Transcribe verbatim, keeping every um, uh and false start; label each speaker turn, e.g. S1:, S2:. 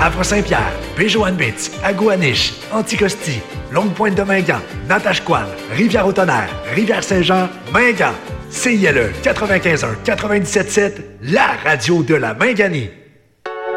S1: Havre-Saint-Pierre, Péjoanne-Bitz, Agouaniche, Anticosti, Longue-Pointe-de-Mingan, Natashquan, Rivière-au-Tonnerre, Rivière-Saint-Jean, Mingan. C I L E quatre-vingt-quinze un quatre-vingt-dix-sept sept, la radio de la Minganie.